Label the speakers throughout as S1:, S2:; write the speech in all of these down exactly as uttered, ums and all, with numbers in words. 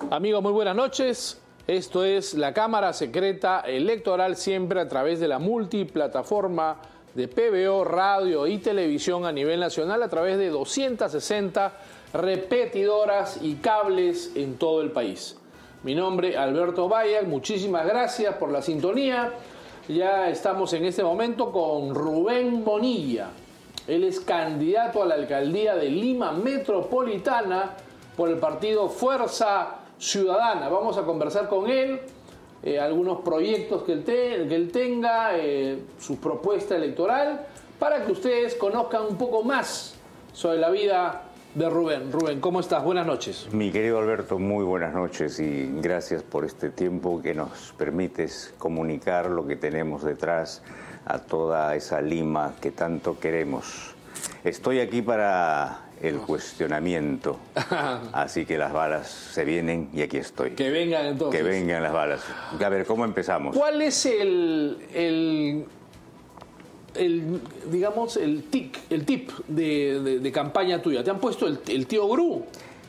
S1: Amigos, muy buenas noches. Esto es la Cámara Secreta Electoral, siempre a través de la multiplataforma de P B O, radio y televisión a nivel nacional, a través de doscientas sesenta repetidoras y cables en todo el país. Mi nombre es Alberto Bayak, muchísimas gracias por la sintonía. Ya estamos en este momento con Rubén Bonilla. Él es candidato a la alcaldía de Lima Metropolitana por el partido Fuerza Ciudadana. Vamos a conversar con él, eh, algunos proyectos que él, te, que él tenga, eh, su propuesta electoral, para que ustedes conozcan un poco más sobre la vida de Rubén. Rubén, ¿cómo estás? Buenas noches.
S2: Mi querido Alberto, muy buenas noches y gracias por este tiempo que nos permites comunicar lo que tenemos detrás a toda esa Lima que tanto queremos. Estoy aquí para el cuestionamiento, así que las balas se vienen y aquí estoy.
S1: Que vengan entonces.
S2: Que vengan las balas. A ver, ¿cómo empezamos?
S1: ¿Cuál es el, el, el digamos, el tic, el tip de, de, de campaña tuya? ¿Te han puesto el, el tío Gru?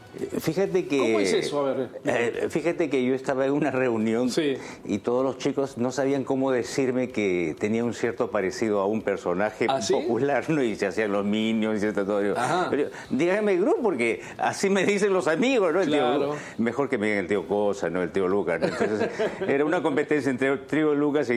S2: Fíjate que...
S1: ¿Cómo es eso? A ver.
S2: Eh, fíjate que yo estaba en una reunión, sí, y todos los chicos no sabían cómo decirme que tenía un cierto parecido a un personaje
S1: ¿Ah, sí?
S2: popular, ¿no? Y se hacían los Minions y esto todo. Pero díganme Gru, porque así me dicen los amigos, ¿no? El
S1: claro.
S2: tío Gru. Mejor que me digan el tío Cosa, ¿no? El tío Lucas, ¿no? Entonces era una competencia entre tío Lucas y, y,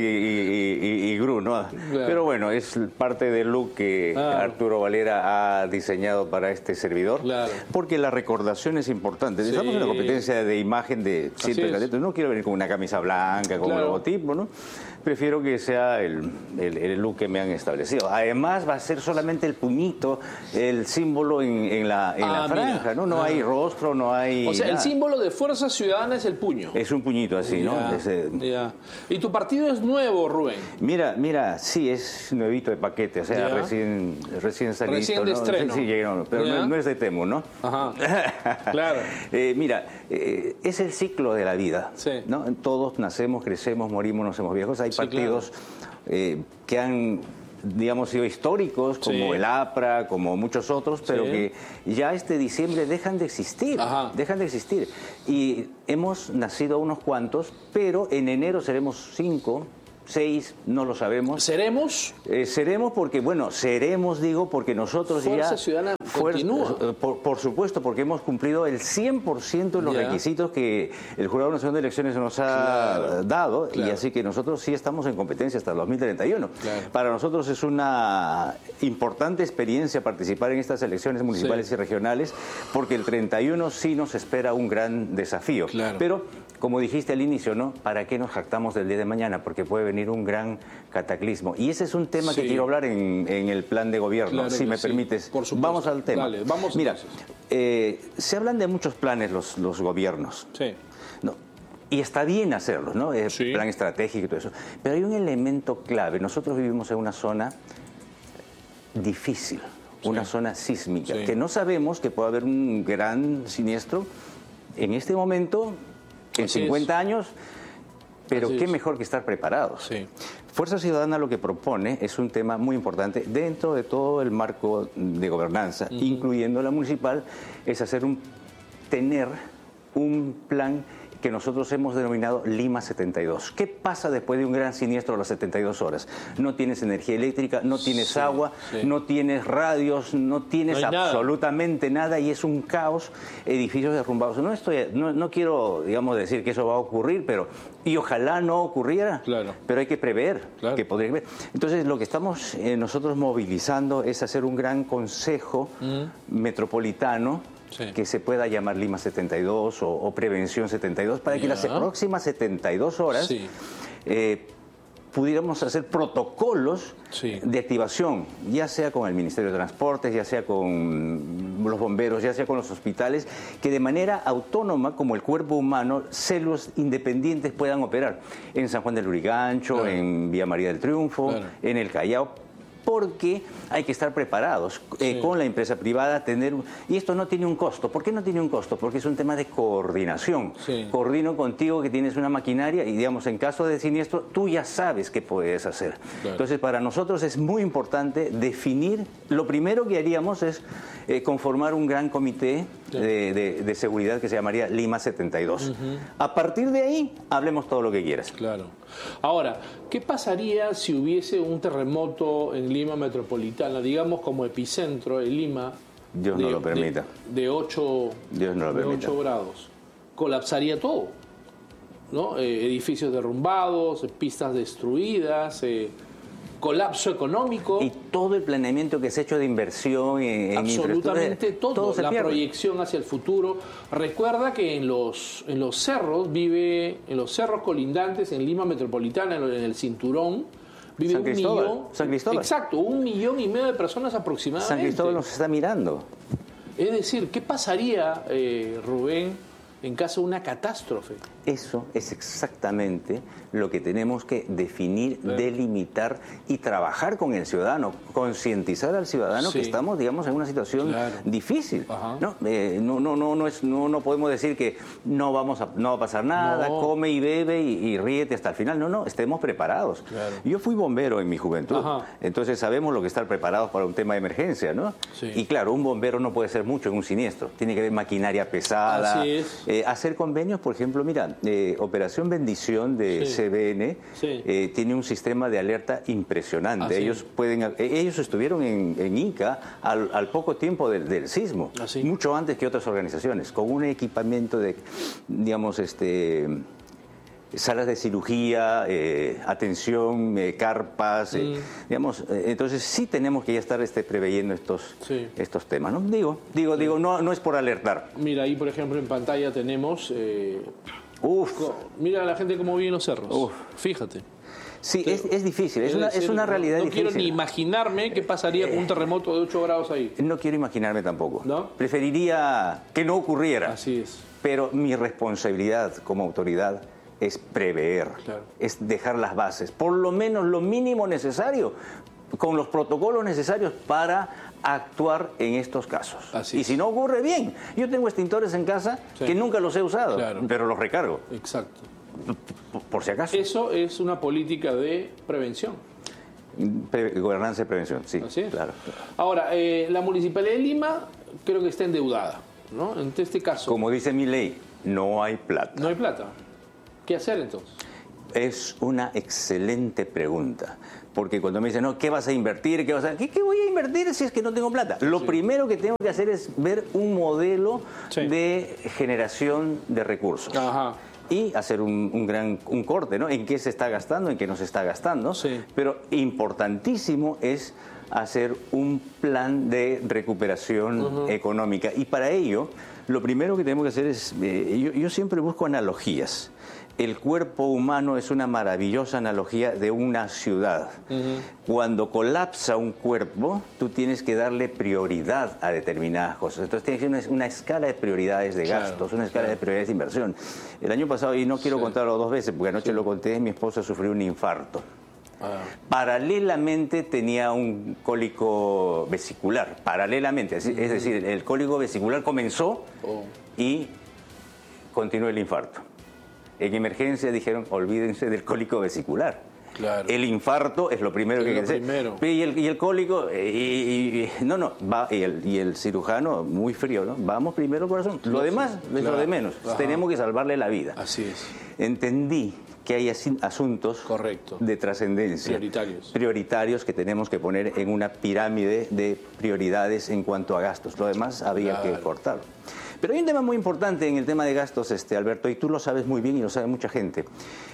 S2: y, y Gru, ¿no? Claro. Pero bueno, es parte del look que claro. Arturo Valera ha diseñado para este servidor, claro. porque la recordación es importante. Sí. Estamos en una competencia de imagen de cientos de candidatos. No quiero venir con una camisa blanca, con claro. un logotipo, ¿no? Prefiero que sea el, el, el look que me han establecido. Además, va a ser solamente el puñito, el símbolo en, en la, en ah, la franja, mira. ¿no? No ah. hay rostro, no hay...
S1: O sea,
S2: nada.
S1: El símbolo de Fuerza Ciudadana es el puño.
S2: Es un puñito así, ya, ¿no? Ese...
S1: ya. ¿Y tu partido es nuevo, Rubén?
S2: Mira, mira, sí, es nuevito de paquete, o sea, ya. recién, recién salido.
S1: Recién de
S2: ¿no?
S1: estreno.
S2: Sí, sí, llegaron, pero no, no es de Temu, ¿no?
S1: Ajá, claro.
S2: eh, mira, eh, es el ciclo de la vida, sí. ¿no? Todos nacemos, crecemos, morimos, nos hacemos viejos. Hay sí, partidos claro. eh, que han, digamos, sido históricos, como sí. el APRA, como muchos otros, pero sí. que ya este diciembre dejan de existir, Ajá. dejan de existir. Y hemos nacido unos cuantos, pero en enero seremos cinco, seis, no lo sabemos.
S1: ¿Seremos?
S2: Eh, seremos porque, bueno, seremos, digo, porque nosotros
S1: Fuerza
S2: ya...
S1: Fuerza Ciudadana continúa.
S2: Eh, por, por supuesto, porque hemos cumplido el cien por ciento de los yeah. requisitos que el Jurado Nacional de Elecciones nos ha claro. dado, claro. y así que nosotros sí estamos en competencia hasta el dos mil treinta y uno. Claro. Para nosotros es una importante experiencia participar en estas elecciones municipales sí. y regionales, porque el treinta y uno sí nos espera un gran desafío. Claro. Pero, como dijiste al inicio, ¿no? ¿Para qué nos jactamos del día de mañana? Porque puede venir un gran cataclismo. Y ese es un tema sí. que quiero hablar en, en el plan de gobierno, claro si me sí. permites.
S1: Por supuesto.
S2: Vamos al tema.
S1: Dale, vamos
S2: Mira, eh, se hablan de muchos planes los, los gobiernos. Sí. No, y está bien hacerlos, ¿no? El sí. plan estratégico y todo eso. Pero hay un elemento clave. Nosotros vivimos en una zona difícil, sí. una zona sísmica, sí. que no sabemos que puede haber un gran siniestro en este momento, en Así cincuenta es. años, pero Así qué es. mejor que estar preparados. Sí. Fuerza Ciudadana lo que propone es un tema muy importante dentro de todo el marco de gobernanza, uh-huh. incluyendo la municipal, es hacer un, tener un plan que nosotros hemos denominado Lima setenta y dos. ¿Qué pasa después de un gran siniestro a las setenta y dos horas? No tienes energía eléctrica, no tienes sí, agua, sí. no tienes radios, no tienes no absolutamente nada. nada y es un caos, edificios derrumbados. No, estoy, no, no quiero, digamos, decir que eso va a ocurrir, pero y ojalá no ocurriera, claro. pero hay que prever claro. que podría haber. Entonces, lo que estamos eh, nosotros movilizando es hacer un gran consejo mm. metropolitano Sí. que se pueda llamar Lima setenta y dos o, o Prevención setenta y dos, para yeah. que las próximas setenta y dos horas sí. eh, pudiéramos hacer protocolos sí. de activación, ya sea con el Ministerio de Transportes, ya sea con los bomberos, ya sea con los hospitales, que de manera autónoma, como el cuerpo humano, células independientes puedan operar en San Juan del Lurigancho, claro. en Villa María del Triunfo, claro. en el Callao, porque hay que estar preparados eh, sí. con la empresa privada, tener y esto no tiene un costo. ¿Por qué no tiene un costo? Porque es un tema de coordinación. Sí. Coordino contigo que tienes una maquinaria y, digamos, en caso de siniestro, tú ya sabes qué puedes hacer. Claro. Entonces, para nosotros es muy importante definir. Lo primero que haríamos es eh, conformar un gran comité de, de, de seguridad que se llamaría Lima setenta y dos. Uh-huh. A partir de ahí, hablemos todo lo que quieras.
S1: Claro. Ahora, ¿qué pasaría si hubiese un terremoto en Lima metropolitana, digamos como epicentro en Lima?
S2: Dios
S1: de,
S2: no lo permita.
S1: De, de ocho grados. Colapsaría todo, ¿no? Eh, edificios derrumbados, pistas destruidas, eh, colapso económico.
S2: Y todo el planeamiento que se ha hecho de inversión en,
S1: absolutamente
S2: en
S1: todo,
S2: todo se
S1: la
S2: pierde.
S1: Proyección hacia el futuro. Recuerda que en los en los cerros vive, en los cerros colindantes en Lima metropolitana, en el cinturón, vive
S2: San
S1: un
S2: Cristóbal,
S1: millón.
S2: San Cristóbal.
S1: Exacto, un millón y medio de personas aproximadamente.
S2: San Cristóbal nos está mirando.
S1: Es decir, ¿qué pasaría, eh, Rubén, en caso de una catástrofe?
S2: Eso es exactamente lo que tenemos que definir, claro. delimitar y trabajar con el ciudadano, concientizar al ciudadano sí. que estamos, digamos, en una situación claro. difícil. ¿No? Eh, no, no, no, no, es, no, no podemos decir que no, vamos a, no va a pasar nada, no. come y bebe y, y ríete hasta el final. No, no, estemos preparados. Claro. Yo fui bombero en mi juventud, Ajá. entonces sabemos lo que es estar preparados para un tema de emergencia, ¿no? Sí. Y claro, un bombero no puede ser mucho en un siniestro, tiene que haber maquinaria pesada,
S1: Así es.
S2: Eh, hacer convenios, por ejemplo, mira, eh, Operación Bendición de sí. C B N sí. eh, tiene un sistema de alerta impresionante. Así. Ellos pueden, ellos estuvieron en, en Ica al, al poco tiempo del, del sismo, Así. mucho antes que otras organizaciones, con un equipamiento de, digamos, este, salas de cirugía, eh, atención, eh, carpas, eh, mm. digamos, eh, entonces sí tenemos que ya estar este, preveyendo estos, sí. estos temas, ¿no? Digo, digo, sí. digo, no, no es por alertar.
S1: Mira, ahí por ejemplo en pantalla tenemos, eh,
S2: Uf.
S1: mira a la gente cómo vive en los cerros, Uf. fíjate.
S2: Sí, es, es difícil, es, es, una, decir, es una realidad
S1: no, no
S2: difícil.
S1: No quiero ni imaginarme qué pasaría con un terremoto de ocho grados ahí.
S2: No quiero imaginarme tampoco.
S1: ¿No?
S2: Preferiría que no ocurriera.
S1: Así es.
S2: Pero mi responsabilidad como autoridad es prever, claro. es dejar las bases, por lo menos lo mínimo necesario, con los protocolos necesarios para actuar en estos casos.
S1: Así
S2: y
S1: es.
S2: si no ocurre, bien. Yo tengo extintores en casa sí. que nunca los he usado, claro. pero los recargo.
S1: Exacto.
S2: Por, por si acaso.
S1: Eso es una política de prevención.
S2: Pre gobernanza y prevención, sí.
S1: Así es.
S2: Claro.
S1: Ahora, eh, la Municipalidad de Lima creo que está endeudada, ¿no? En este caso.
S2: Como dice mi ley, no hay plata.
S1: No hay plata. ¿Qué hacer entonces?
S2: Es una excelente pregunta, porque cuando me dicen, no, ¿qué vas a invertir? ¿Qué, vas a... ¿Qué, qué voy a invertir si es que no tengo plata? Lo sí. primero que tengo que hacer es ver un modelo sí. de generación de recursos.
S1: Ajá.
S2: Y hacer un, un gran un corte, ¿no? En qué se está gastando, en qué no se está gastando.
S1: Sí.
S2: Pero importantísimo es hacer un plan de recuperación uh-huh. económica. Y para ello, lo primero que tenemos que hacer es, eh, yo, yo siempre busco analogías. El cuerpo humano es una maravillosa analogía de una ciudad. Uh-huh. Cuando colapsa un cuerpo, tú tienes que darle prioridad a determinadas cosas. Entonces tienes que hacer una, una escala de prioridades de gastos, claro, una escala claro. de prioridades de inversión. El año pasado, y no quiero sí. contarlo dos veces, porque anoche sí. lo conté, mi esposa sufrió un infarto. Ah. Paralelamente tenía un cólico vesicular, paralelamente, es, uh-huh. es decir, el cólico vesicular comenzó oh. y continuó el infarto. En emergencia dijeron, olvídense del cólico vesicular.
S1: Claro.
S2: El infarto es lo primero es que hay que hacer. Y el, y el cólico, y, y, y, no, no, va, y el, y el cirujano, muy frío, ¿no? Vamos primero, corazón. Lo sí, demás sí, es claro. lo de menos. Ajá. Tenemos que salvarle la vida.
S1: Así es.
S2: Entendí que hay asuntos
S1: Correcto.
S2: de trascendencia.
S1: Prioritarios.
S2: Prioritarios que tenemos que poner en una pirámide de prioridades en cuanto a gastos. Lo demás habría claro. que cortarlo. Pero hay un tema muy importante en el tema de gastos, este, Alberto, y tú lo sabes muy bien y lo sabe mucha gente.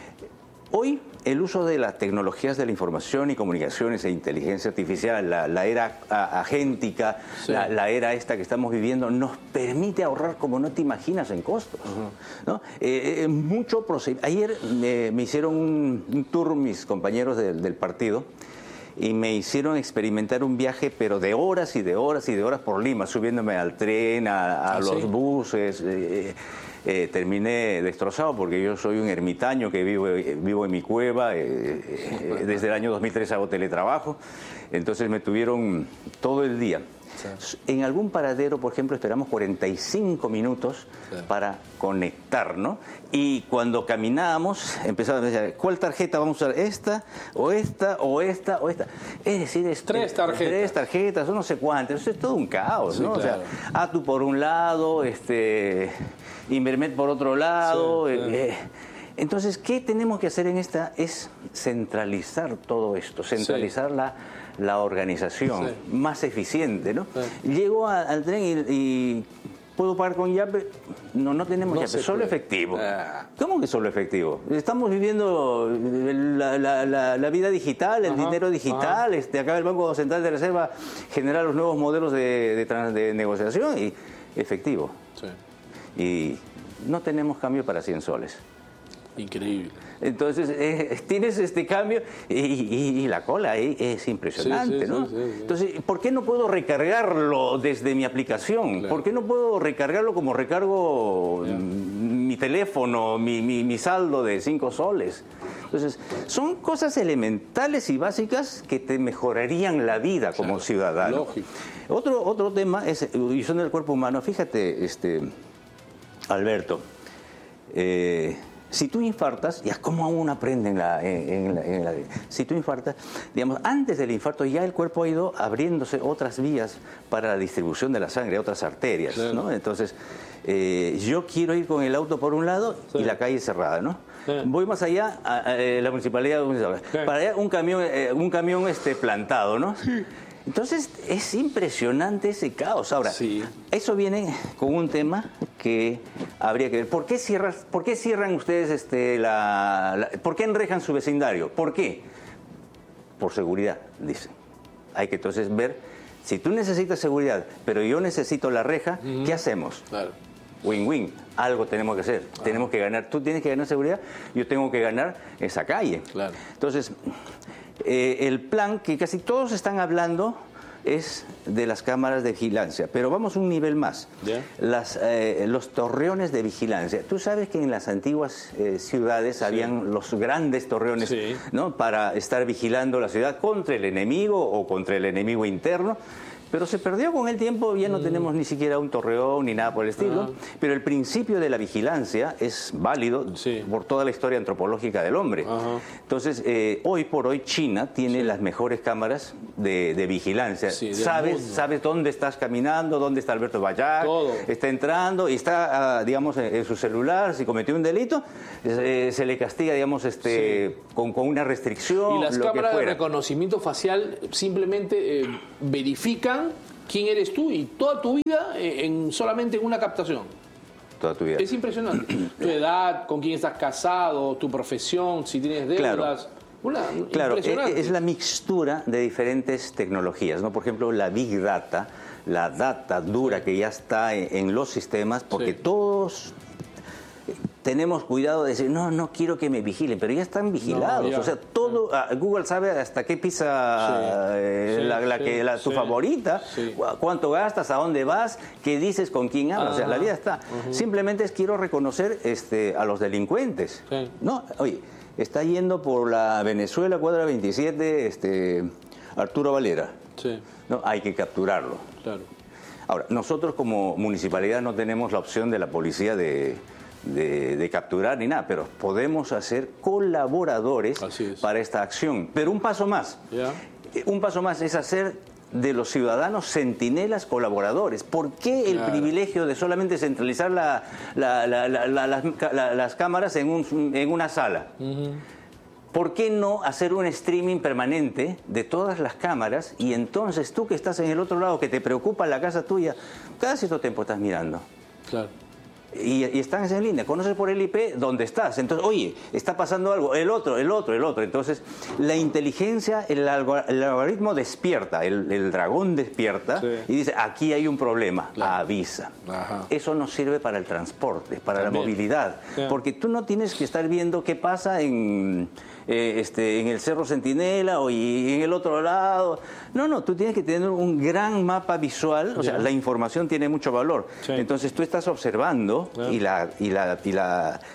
S2: Hoy, el uso de las tecnologías de la información y comunicaciones e inteligencia artificial, la, la era a, agéntica, sí. la, la era esta que estamos viviendo, nos permite ahorrar como no te imaginas en costos. Uh-huh. ¿no? eh, eh, mucho proced... Ayer eh, me hicieron un, un tour mis compañeros de, del partido, y me hicieron experimentar un viaje, pero de horas y de horas y de horas por Lima, subiéndome al tren, a, a ¿Ah, los sí? buses. Eh, eh, terminé destrozado porque yo soy un ermitaño que vivo, vivo en mi cueva. Eh, eh, desde el año dos mil tres hago teletrabajo. Entonces me tuvieron todo el día Sí. En algún paradero, por ejemplo, esperamos cuarenta y cinco minutos sí. para conectar, ¿no? Y cuando caminábamos, empezaban a decir, ¿cuál tarjeta vamos a usar? ¿Esta, o esta, o esta, o esta? Es decir, es,
S1: tres tarjetas.
S2: Tres tarjetas, o no sé cuántas. Eso es todo un caos, sí, ¿no? Claro. O sea, Atu por un lado, este, Invermet por otro lado. Sí, claro. eh, entonces, ¿qué tenemos que hacer en esta? Es centralizar todo esto, centralizar sí. la... la organización, sí. más eficiente, ¿no? Sí. Llego a, al tren y, y puedo pagar con Yape. No, no tenemos no Yape, solo puede. efectivo. Ah. ¿Cómo que solo efectivo? Estamos viviendo la, la, la, la vida digital, el ajá, dinero digital. Este, acá el Banco Central de Reserva genera los nuevos modelos de, de, trans, de negociación y efectivo. Sí. Y no tenemos cambio para cien soles.
S1: Increíble.
S2: Entonces, eh, tienes este cambio y, y, y la cola ahí es impresionante, sí, sí, ¿no? Sí, sí, sí. Entonces, ¿por qué no puedo recargarlo desde mi aplicación? Claro. ¿Por qué no puedo recargarlo como recargo yeah. mi teléfono, mi, mi, mi saldo de cinco soles? Entonces, son cosas elementales y básicas que te mejorarían la vida como claro. ciudadano.
S1: Lógico.
S2: Otro, otro tema es, y son del cuerpo humano. Fíjate, este, Alberto, eh, si tú infartas, ya como aún aprende en la, en, la, en la... Si tú infartas, digamos, antes del infarto ya el cuerpo ha ido abriéndose otras vías para la distribución de la sangre, otras arterias, claro. ¿no? Entonces, eh, yo quiero ir con el auto por un lado sí. y la calle cerrada, ¿no? Sí. Voy más allá, a, a, a la municipalidad, sí. para allá un camión, eh, un camión este, plantado, ¿no? Sí. Entonces, es impresionante ese caos. Ahora, sí. eso viene con un tema que habría que ver. ¿Por qué, cierras, por qué cierran ustedes, este, la, la, por qué enrejan su vecindario? ¿Por qué? Por seguridad, dicen. Hay que entonces ver, si tú necesitas seguridad, pero yo necesito la reja, uh-huh. ¿qué hacemos? Claro. Win-win, algo tenemos que hacer. Ah. Tenemos que ganar, tú tienes que ganar seguridad, yo tengo que ganar esa calle. Claro. Entonces... Eh, el plan que casi todos están hablando es de las cámaras de vigilancia, pero vamos un nivel más. Yeah. Las, eh, los torreones de vigilancia. Tú sabes que en las antiguas eh, ciudades sí. habían los grandes torreones, sí. ¿no? Para estar vigilando la ciudad contra el enemigo o contra el enemigo interno. Pero se perdió con el tiempo, ya no mm. tenemos ni siquiera un torreón ni nada por el estilo. Ah. Pero el principio de la vigilancia es válido sí. por toda la historia antropológica del hombre. Ajá. Entonces, eh, hoy por hoy China tiene sí. las mejores cámaras de, de vigilancia. Sí, sabes, sabes dónde estás caminando, dónde está Alberto Bayac, todo. Está entrando y está, uh, digamos, en, en su celular. Si cometió un delito, eh, se le castiga, digamos, este, sí. con, con una restricción.
S1: Y las
S2: lo
S1: cámaras
S2: que fuera.
S1: de reconocimiento facial simplemente eh, verifican quién eres tú y toda tu vida en solamente en una captación.
S2: Toda tu vida.
S1: Es impresionante. Tu edad, con quién estás casado, tu profesión, si tienes deudas. Claro. Una,
S2: claro, es la mixtura de diferentes tecnologías, ¿no? Por ejemplo, la Big Data, la data dura que ya está en, en los sistemas, porque sí. todos tenemos cuidado de decir, no, no quiero que me vigilen, pero ya están vigilados. No, ya. O sea, todo, uh, Google sabe hasta qué pizza sí, eh, sí, la, la sí, que la, tu sí, favorita, sí. cuánto gastas, a dónde vas, qué dices, con quién hablas. Ajá. O sea, la vida está. Uh-huh. Simplemente es quiero reconocer este, a los delincuentes. Sí. No, oye, está yendo por la Venezuela, cuadra veintisiete, este, Arturo Valera. Sí. No, hay que capturarlo. Claro. Ahora, nosotros como municipalidad no tenemos la opción de la policía de... De, de capturar ni nada, pero podemos hacer colaboradores para esta acción. Pero un paso más, yeah. un paso más es hacer de los ciudadanos centinelas colaboradores. ¿Por qué el claro. privilegio de solamente centralizar la, la, la, la, la, las, la, las cámaras en, un, en una sala? Uh-huh. ¿Por qué no hacer un streaming permanente de todas las cámaras y entonces tú que estás en el otro lado, que te preocupa la casa tuya, cada cierto tiempo estás mirando? Claro. Y, y están en línea, conoces por el I P dónde estás. Entonces, oye, está pasando algo, el otro, el otro, el otro. Entonces, la inteligencia, el, algor, el algoritmo despierta, el, el dragón despierta sí. y dice, aquí hay un problema, claro. avisa. Ajá. Eso nos sirve para el transporte, para También. la movilidad. Sí. Porque tú no tienes que estar viendo qué pasa en... Eh, este, en el Cerro Centinela o y en el otro lado. No, no, tú tienes que tener un gran mapa visual, o yeah. sea, la información tiene mucho valor. Sí. Entonces tú estás observando yeah. y, la, y, la, y, la,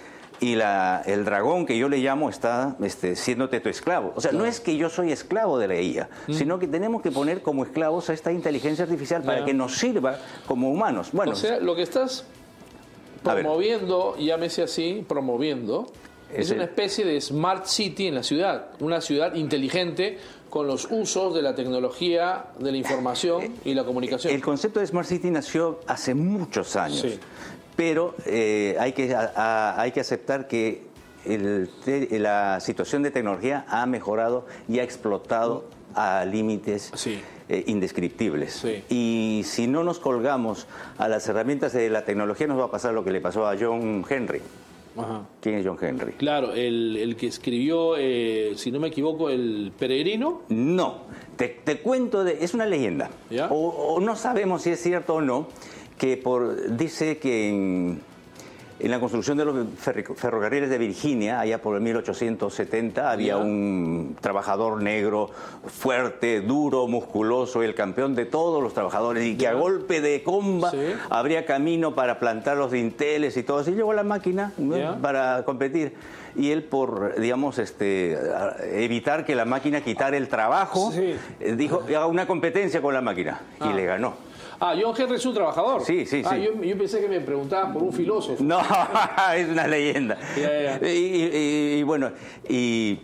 S2: y la, el dragón que yo le llamo está este, siéndote tu esclavo. O sea, claro. no es que yo soy esclavo de la I A, mm. sino que tenemos que poner como esclavos a esta inteligencia artificial para yeah. que nos sirva como humanos. Bueno,
S1: o sea, lo que estás promoviendo, llámese así, promoviendo, es una especie de smart city en la ciudad, una ciudad inteligente con los usos de la tecnología, de la información y la comunicación.
S2: El concepto de smart city nació hace muchos años, sí. pero eh, hay, que, a, a, hay que aceptar que el, te, la situación de tecnología ha mejorado y ha explotado a límites sí. eh, indescriptibles. Sí. Y si no nos colgamos a las herramientas de la tecnología, nos va a pasar lo que le pasó a John Henry. Ajá. ¿Quién es John Henry?
S1: Claro, el, el que escribió, eh, si no me equivoco, El Peregrino.
S2: No, te, te cuento, de, es una leyenda. ¿Ya? O, o no sabemos si es cierto o no, que por dice que en, en la construcción de los ferrocarriles de Virginia, allá por el mil ochocientos setenta, había ¿Ya? un trabajador negro fuerte, duro, musculoso, el campeón de todos los trabajadores, y que ¿Ya? a golpe de comba ¿Sí? habría camino para plantar los dinteles y todo eso. Y llegó la máquina ¿no? para competir. Y él, por, digamos, este, evitar que la máquina quitara el trabajo, sí. dijo, haga una competencia con la máquina. Ah. Y le ganó.
S1: Ah, John Henry es un trabajador.
S2: Sí, sí,
S1: ah,
S2: sí.
S1: Yo, yo pensé que me preguntaban por un filósofo.
S2: No, es una leyenda. Yeah, yeah. Y, y, y bueno, y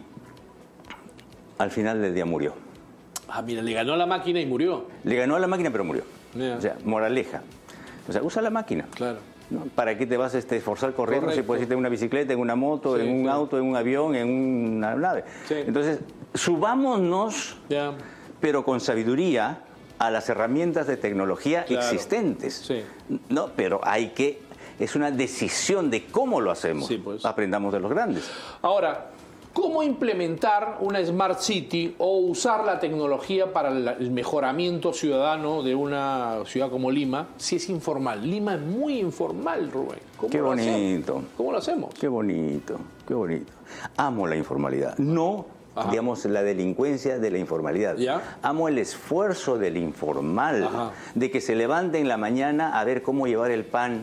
S2: al final del día murió.
S1: Ah, mira, le ganó a la máquina y murió.
S2: Le ganó a la máquina, pero murió. Yeah. O sea, moraleja. O sea, usa la máquina.
S1: Claro.
S2: ¿No? ¿Para qué te vas a este, esforzar corriendo Correcto. si puedes irte en una bicicleta, en una moto, sí, en un claro. auto, en un avión, en una nave? Sí. Entonces, subámonos, yeah. pero con sabiduría, a las herramientas de tecnología claro. existentes. Sí. No, pero hay que, es una decisión de cómo lo hacemos. Sí, pues. Aprendamos de los grandes.
S1: Ahora, ¿cómo implementar una Smart City o usar la tecnología para el mejoramiento ciudadano de una ciudad como Lima si es informal? Lima es muy informal, Rubén. ¿Cómo
S2: qué
S1: lo
S2: bonito.
S1: Hacemos? ¿Cómo lo hacemos?
S2: Qué bonito, qué bonito. Amo la informalidad. No... Ajá. digamos, la delincuencia de la informalidad. ¿Ya? Amo el esfuerzo del informal, Ajá. de que se levante en la mañana a ver cómo llevar el pan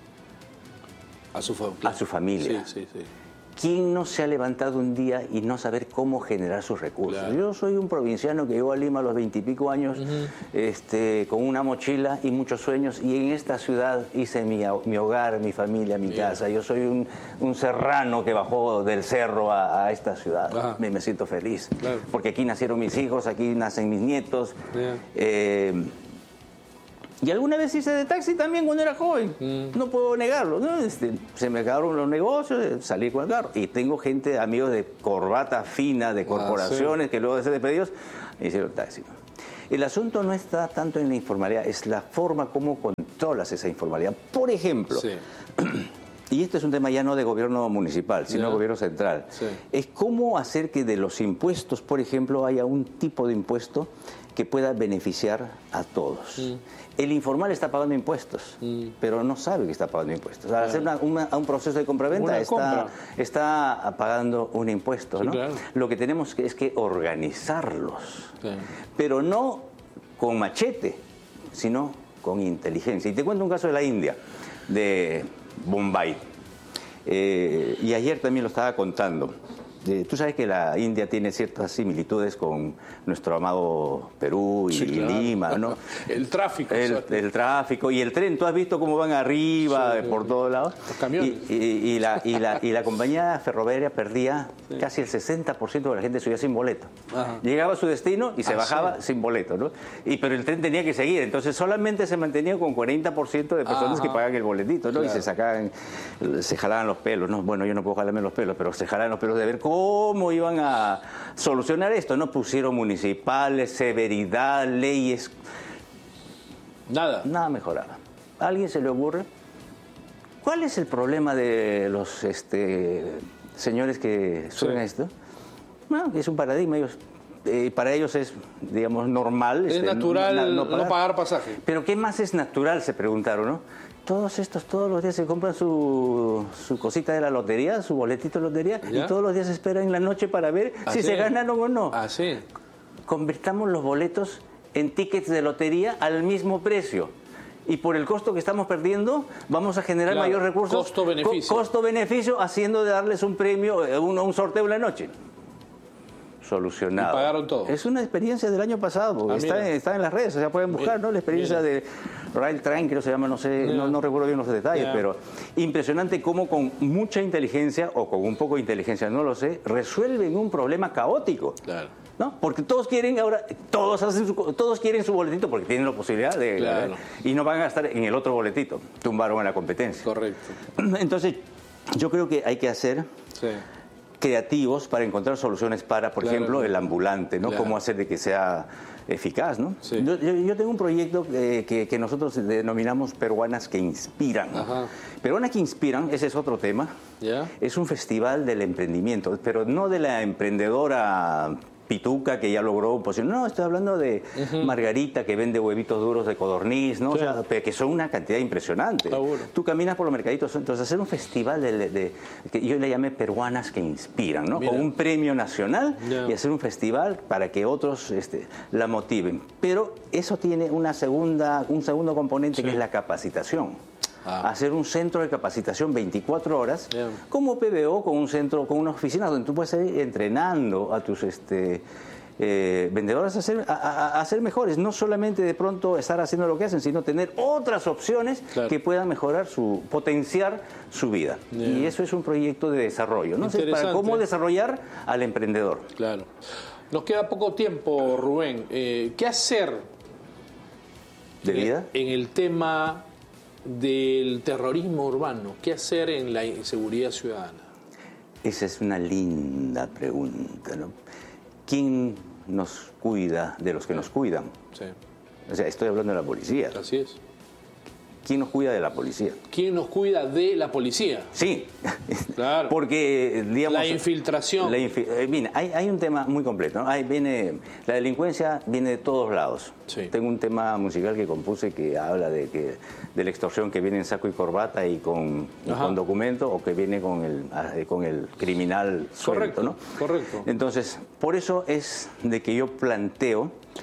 S1: a su, claro.
S2: a su familia.
S1: Sí, sí, sí.
S2: ¿Quién no se ha levantado un día y no saber cómo generar sus recursos? Claro. Yo soy un provinciano que llegó a Lima a los veintipico años, uh-huh. este, con una mochila y muchos sueños, y en esta ciudad hice mi, mi hogar, mi familia, mi yeah. casa. Yo soy un, un serrano que bajó del cerro a, a esta ciudad. Me, me siento feliz, claro. porque aquí nacieron mis hijos, aquí nacen mis nietos. Yeah. Eh, Y alguna vez hice de taxi también cuando era joven, mm. no puedo negarlo, ¿no? Este, se me acabaron los negocios, salí con el carro. Y tengo gente, amigos de corbata fina, de corporaciones, ah, sí. que luego de ser despedidos, me hicieron taxi. El asunto no está tanto en la informalidad, es la forma como controlas esa informalidad. Por ejemplo, sí. y este es un tema ya no de gobierno municipal, sino de gobierno central, sí. es cómo hacer que de los impuestos, por ejemplo, haya un tipo de impuesto que pueda beneficiar a todos. Mm. El informal está pagando impuestos, mm. pero no sabe que está pagando impuestos. Al claro. hacer una, una, un proceso de compra-venta está, compra. está pagando un impuesto. Sí, ¿no? Claro. Lo que tenemos que, es que organizarlos, sí. pero no con machete, sino con inteligencia. Y te cuento un caso de la India, de Bombay. Eh, y ayer también lo estaba contando. Eh, tú sabes que la India tiene ciertas similitudes con nuestro amado Perú y, sí, claro. y Lima, ¿no?
S1: El tráfico.
S2: El, el tráfico y el tren. ¿Tú has visto cómo van arriba, sí, por sí. todos lados?
S1: Los camiones.
S2: Y, y, y, la, y, la, y la compañía ferroviaria perdía sí. casi el sesenta por ciento de la gente subía sin boleto. Ajá. Llegaba a su destino y se ah, bajaba sí. sin boleto, ¿no? Y, pero el tren tenía que seguir. Entonces solamente se mantenía con cuarenta por ciento de personas Ajá. que pagan el boletito, ¿no? Claro. Y se sacaban, se jalaban los pelos, ¿no? Bueno, yo no puedo jalarme los pelos, pero se jalaban los pelos de ver cómo iban a solucionar esto. No pusieron municipales, severidad, leyes.
S1: Nada.
S2: Nada mejoraba. ¿A alguien se le ocurre? ¿Cuál es el problema de los este, señores que suben sí. a esto? Bueno, es un paradigma. Ellos, eh, para ellos es, digamos, normal.
S1: Es
S2: este,
S1: natural no, no, pagar. no pagar pasaje.
S2: Pero ¿qué más es natural? Se preguntaron, ¿no? Todos estos, todos los días se compran su, su cosita de la lotería, su boletito de lotería, ¿ya? Y todos los días esperan en la noche para ver ¿Ah, si sí? se ganaron o no.
S1: Ah, sí.
S2: Convirtamos los boletos en tickets de lotería al mismo precio. y por el costo que estamos perdiendo vamos a generar claro, mayor recursos.
S1: Costo-beneficio.
S2: Co costo-beneficio haciendo de darles un premio, un, un sorteo en la noche. Solucionado.
S1: Y pagaron todo.
S2: Es una experiencia del año pasado, ah, está, en, está en las redes, o sea, pueden buscar, ¿no? La experiencia mira. de Rail Train, creo que se llama, no sé, no, no recuerdo bien los detalles, yeah. pero impresionante cómo con mucha inteligencia o con un poco de inteligencia, no lo sé, resuelven un problema caótico.
S1: Claro.
S2: ¿No? Porque todos quieren ahora, todos hacen su, todos quieren su boletito porque tienen la posibilidad de,
S1: claro.
S2: y no van a gastar en el otro boletito, tumbaron en la competencia.
S1: Correcto.
S2: Entonces, yo creo que hay que hacer sí. creativos para encontrar soluciones para, por claro, ejemplo, claro. el ambulante, ¿no? Claro. Cómo hacer de que sea eficaz, ¿no? Sí. Yo, yo, yo tengo un proyecto que, que, que nosotros denominamos Peruanas que Inspiran.
S1: Ajá.
S2: Peruanas que Inspiran, ese es otro tema.
S1: ¿Ya?
S2: Es un festival del emprendimiento, pero no de la emprendedora pituca que ya logró posición. No, estoy hablando de uh-huh. Margarita que vende huevitos duros de codorniz, ¿no? Sí. O sea, que son una cantidad impresionante.
S1: Seguro.
S2: Tú caminas por los mercaditos, entonces hacer un festival de, de, de que yo le llamé Peruanas que Inspiran, ¿no? Mira. Con un premio nacional yeah. y hacer un festival para que otros este, la motiven. Pero eso tiene una segunda, un segundo componente sí. que es la capacitación. Ah. Hacer un centro de capacitación veinticuatro horas, yeah. como P B O, con un centro, con una oficina donde tú puedes ir entrenando a tus este, eh, vendedores a ser, a, a, a ser mejores. No solamente de pronto estar haciendo lo que hacen, sino tener otras opciones claro. que puedan mejorar su, potenciar su vida. Yeah. Y eso es un proyecto de desarrollo, ¿no? Entonces, para cómo desarrollar al emprendedor.
S1: Claro. Nos queda poco tiempo, Rubén. Eh, ¿Qué hacer
S2: de vida
S1: en el tema del terrorismo urbano? ¿Qué hacer en la inseguridad ciudadana?
S2: Esa es una linda pregunta, ¿no? ¿Quién nos cuida de los que nos cuidan?
S1: Sí.
S2: O sea, estoy hablando de la policía.
S1: Así es.
S2: ¿Quién nos cuida de la policía?
S1: ¿Quién nos cuida de la policía?
S2: Sí,
S1: claro.
S2: Porque, digamos...
S1: La infiltración.
S2: La infi eh, mira, hay, hay un tema muy completo, ¿no? Ahí viene, la delincuencia viene de todos lados.
S1: Sí.
S2: Tengo un tema musical que compuse que habla de, que, de la extorsión que viene en saco y corbata y con, y con documento, o que viene con el, con el criminal suelto,
S1: correcto,
S2: ¿no?
S1: Correcto.
S2: Entonces, por eso es de que yo planteo
S1: sí.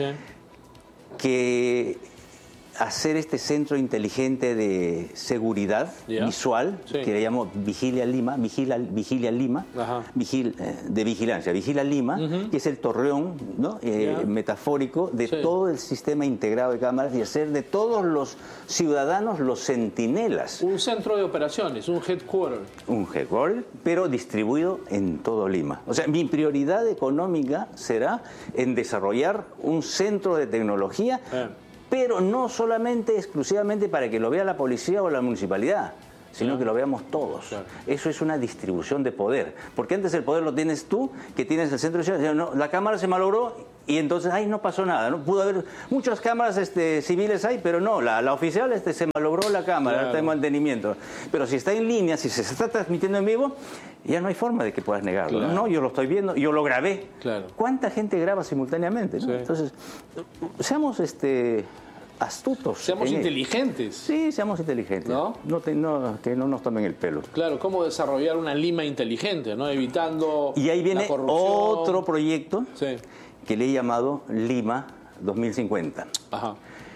S2: que hacer este centro inteligente de seguridad yeah. visual, sí. que le llamo Vigilia Lima, Vigila, Vigilia Lima, vigil, eh, de vigilancia, Vigila Lima, uh-huh. que es el torreón, ¿no? eh, yeah. metafórico de sí. todo el sistema integrado de cámaras y hacer de todos los ciudadanos los centinelas.
S1: Un centro de operaciones, un headquarter.
S2: Un headquarter, pero distribuido en todo Lima. O sea, mi prioridad económica será en desarrollar un centro de tecnología, eh. pero no solamente, exclusivamente para que lo vea la policía o la municipalidad, sino claro. que lo veamos todos. Claro. Eso es una distribución de poder. Porque antes el poder lo tienes tú, que tienes el centro de ciudad, no, la cámara se malogró y entonces, ay, no pasó nada, ¿no? Pudo haber muchas cámaras este, civiles ahí, pero no, la, la oficial este, se malogró la cámara, claro. está en mantenimiento. Pero si está en línea, si se está transmitiendo en vivo, ya no hay forma de que puedas negarlo. Claro. No, yo lo estoy viendo, yo lo grabé.
S1: Claro.
S2: ¿Cuánta gente graba simultáneamente? ¿no? Sí. Entonces, seamos este, astutos.
S1: Seamos inteligentes.
S2: Sí, seamos inteligentes.
S1: ¿No?
S2: No, te, no que no nos tomen el pelo.
S1: Claro, cómo desarrollar una Lima inteligente, ¿no? Evitando
S2: y ahí viene
S1: la corrupción.
S2: Otro proyecto
S1: sí.
S2: que le he llamado Lima dos mil cincuenta.
S1: Ajá.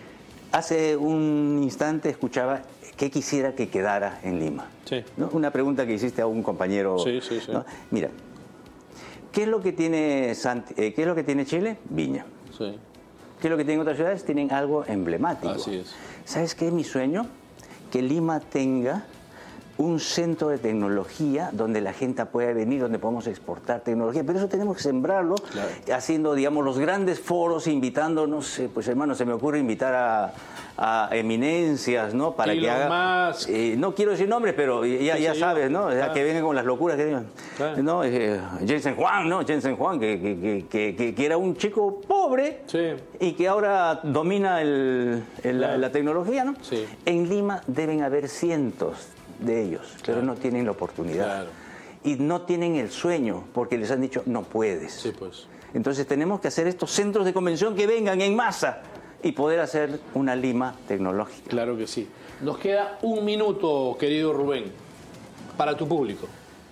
S2: Hace un instante escuchaba qué quisiera que quedara en Lima.
S1: Sí.
S2: ¿No? Una pregunta que hiciste a un compañero.
S1: Sí, sí, sí.
S2: ¿no? Mira, ¿qué es lo que tiene Sant eh, ¿qué es lo que tiene Chile? Viña.
S1: Sí.
S2: ¿Qué es lo que tienen otras ciudades? Tienen algo emblemático.
S1: Así es.
S2: ¿Sabes qué es mi sueño? Que Lima tenga un centro de tecnología donde la gente pueda venir, donde podamos exportar tecnología, pero eso tenemos que sembrarlo, claro. haciendo, digamos, los grandes foros, invitando, no sé, pues hermano, se me ocurre invitar a, a eminencias, ¿no? Para
S1: Elon
S2: que haga,
S1: Musk.
S2: Eh, no quiero decir nombres, pero ya, ya sabes, ¿no? Claro. Que vengan con las locuras que digan, claro. ¿no? Eh, Jensen Juan, ¿no? Jensen Juan, que, que, que, que, que era un chico pobre
S1: sí.
S2: y que ahora domina el, el, claro. la, la tecnología, ¿no?
S1: Sí.
S2: En Lima deben haber cientos de ellos, claro. pero no tienen la oportunidad.
S1: Claro.
S2: Y no tienen el sueño, porque les han dicho, no puedes.
S1: Sí, pues.
S2: Entonces tenemos que hacer estos centros de convención que vengan en masa y poder hacer una Lima tecnológica.
S1: Claro que sí. Nos queda un minuto, querido Rubén, para tu público.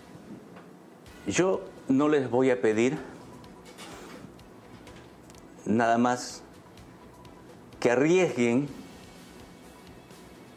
S2: Yo no les voy a pedir nada más que arriesguen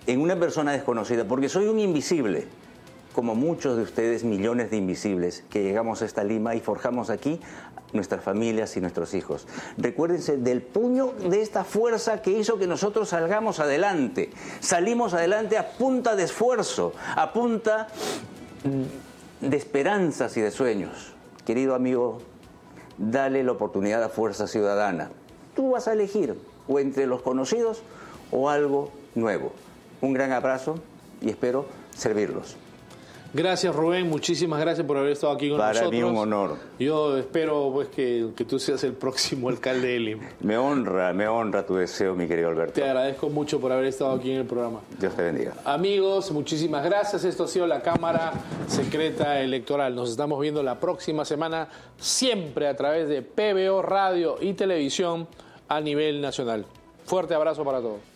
S2: en una persona desconocida, porque soy un invisible, como muchos de ustedes, millones de invisibles, que llegamos a esta Lima y forjamos aquí nuestras familias y nuestros hijos. Recuérdense del puño de esta fuerza que hizo que nosotros salgamos adelante. Salimos adelante a punta de esfuerzo, a punta de esperanzas y de sueños. Querido amigo, dale la oportunidad a Fuerza Ciudadana. Tú vas a elegir o entre los conocidos o algo nuevo. Un gran abrazo y espero servirlos.
S1: Gracias, Rubén, muchísimas gracias por haber estado aquí con
S2: Para
S1: nosotros.
S2: Para mí un honor.
S1: Yo espero pues que, que tú seas el próximo alcalde de Lima.
S2: Me honra, me honra tu deseo, mi querido Alberto.
S1: Te agradezco mucho por haber estado aquí en el programa.
S2: Dios te bendiga.
S1: Amigos, muchísimas gracias. Esto ha sido la Cámara Secreta Electoral. Nos estamos viendo la próxima semana, siempre a través de P B O Radio y Televisión a nivel nacional. Fuerte abrazo para todos.